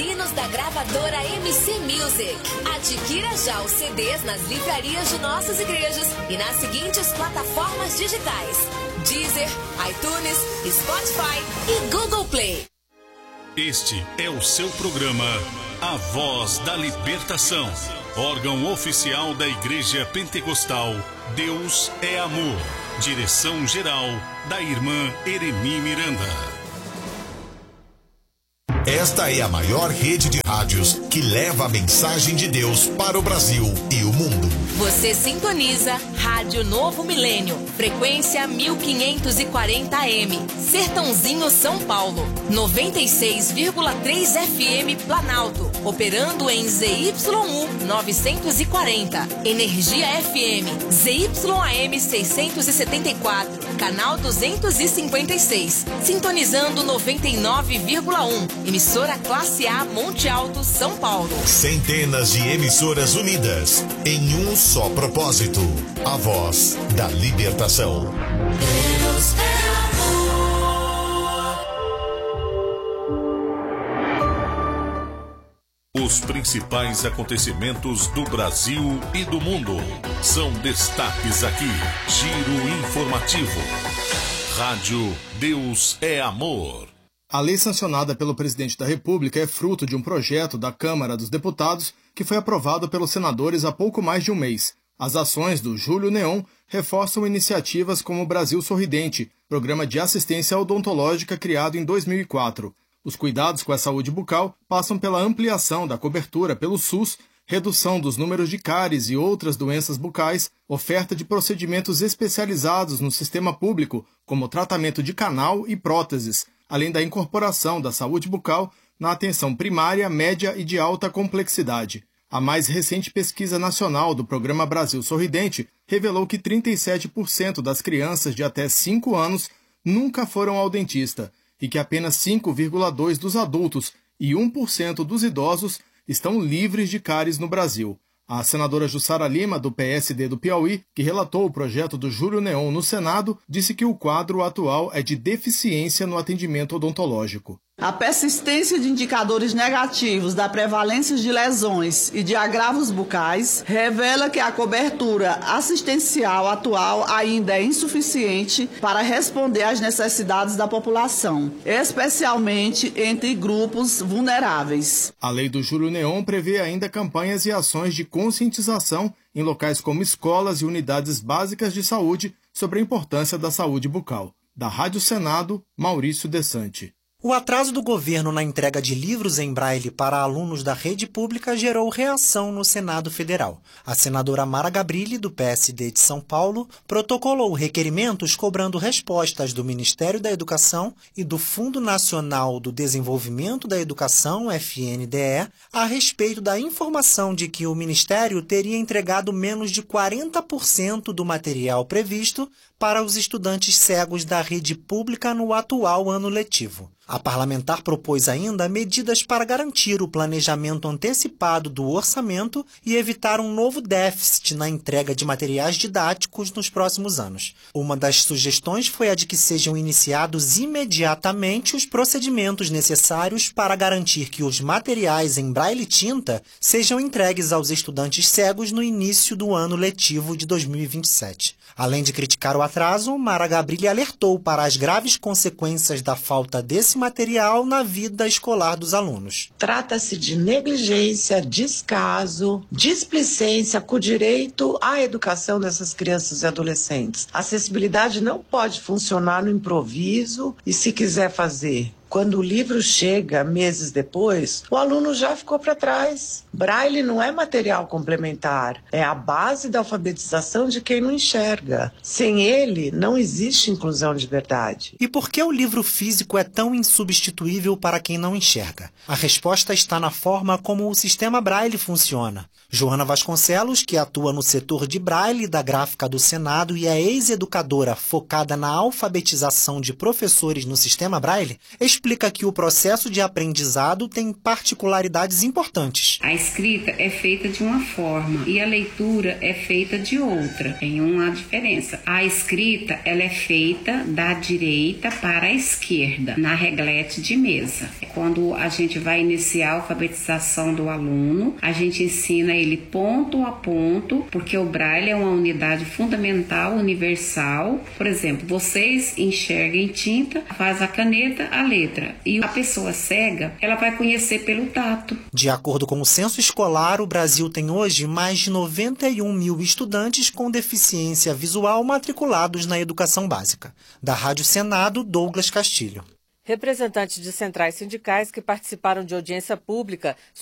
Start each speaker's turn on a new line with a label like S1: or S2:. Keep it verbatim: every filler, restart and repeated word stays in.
S1: hinos da gravadora M C Music. Adquira já os C Ds nas livrarias de nossas igrejas e nas seguintes plataformas digitais: Deezer, iTunes, Spotify e Google Play.
S2: Este é o seu programa A Voz da Libertação, órgão oficial da Igreja Pentecostal Deus é Amor. Direção geral da irmã Eremi Miranda.
S3: Esta é a maior rede de rádios que leva a mensagem de Deus para o Brasil e o mundo.
S1: Você sintoniza Rádio Novo Milênio, frequência mil quinhentos e quarenta A M, Sertãozinho, São Paulo, noventa e seis vírgula três F M Planalto, operando em Z Y U novecentos e quarenta, Energia F M, Z Y A M seiscentos e setenta e quatro, canal duzentos e cinquenta e seis, sintonizando noventa e nove vírgula um, emissora Classe A Monte Alto, São Paulo.
S3: Centenas de emissoras unidas em um só propósito: a voz da libertação.
S4: Deus é amor.
S2: Os principais acontecimentos do Brasil e do mundo são destaques aqui. Giro informativo. Rádio Deus é Amor.
S5: A lei sancionada pelo presidente da República é fruto de um projeto da Câmara dos Deputados que foi aprovado pelos senadores há pouco mais de um mês. As ações do Júlio Neon reforçam iniciativas como o Brasil Sorridente, programa de assistência odontológica criado em dois mil e quatro. Os cuidados com a saúde bucal passam pela ampliação da cobertura pelo SUS, redução dos números de cáries e outras doenças bucais, oferta de procedimentos especializados no sistema público, como tratamento de canal e próteses, além da incorporação da saúde bucal na atenção primária, média e de alta complexidade. A mais recente pesquisa nacional do Programa Brasil Sorridente revelou que trinta e sete por cento das crianças de até cinco anos nunca foram ao dentista e que apenas cinco vírgula dois por cento dos adultos e um por cento dos idosos estão livres de cáries no Brasil. A senadora Jussara Lima, do P S D do Piauí, que relatou o projeto do Júlio Neon no Senado, disse que o quadro atual é de deficiência no atendimento odontológico.
S6: A persistência de indicadores negativos da prevalência de lesões e de agravos bucais revela que a cobertura assistencial atual ainda é insuficiente para responder às necessidades da população, especialmente entre grupos vulneráveis.
S5: A lei do Júlio Neon prevê ainda campanhas e ações de conscientização em locais como escolas e unidades básicas de saúde sobre a importância da saúde bucal. Da Rádio Senado, Maurício Desante.
S7: O atraso do governo na entrega de livros em braille para alunos da rede pública gerou reação no Senado Federal. A senadora Mara Gabrilli, do P S D de São Paulo, protocolou requerimentos cobrando respostas do Ministério da Educação e do Fundo Nacional do Desenvolvimento da Educação, F N D E, a respeito da informação de que o Ministério teria entregado menos de quarenta por cento do material previsto para os estudantes cegos da rede pública no atual ano letivo. A parlamentar propôs ainda medidas para garantir o planejamento antecipado do orçamento e evitar um novo déficit na entrega de materiais didáticos nos próximos anos. Uma das sugestões foi a de que sejam iniciados imediatamente os procedimentos necessários para garantir que os materiais em braille e tinta sejam entregues aos estudantes cegos no início do ano letivo de dois mil e vinte e sete. Além de criticar o atraso, Mara Gabrilli alertou para as graves consequências da falta desse material na vida escolar dos alunos.
S8: Trata-se de negligência, descaso, displicência com o direito à educação dessas crianças e adolescentes. A acessibilidade não pode funcionar no improviso e, se quiser fazer quando o livro chega meses depois, o aluno já ficou para trás. Braille não é material complementar, é a base da alfabetização de quem não enxerga. Sem ele, não existe inclusão de verdade.
S7: E por que o livro físico é tão insubstituível para quem não enxerga? A resposta está na forma como o sistema Braille funciona. Joana Vasconcelos, que atua no setor de Braille da Gráfica do Senado e é ex-educadora focada na alfabetização de professores no sistema Braille, explica explica que o processo de aprendizado tem particularidades importantes.
S9: A escrita é feita de uma forma e a leitura é feita de outra. Tem uma diferença. A escrita, ela é feita da direita para a esquerda, na reglete de mesa. Quando a gente vai iniciar a alfabetização do aluno, a gente ensina ele ponto a ponto, porque o Braille é uma unidade fundamental, universal. Por exemplo, vocês enxergam em tinta, faz a caneta, a letra. E a pessoa cega, ela vai conhecer pelo tato.
S7: De acordo com o censo escolar, o Brasil tem hoje mais de noventa e um mil estudantes com deficiência visual matriculados na educação básica. Da Rádio Senado, Douglas Castilho.
S10: Representantes de centrais sindicais que participaram de audiência pública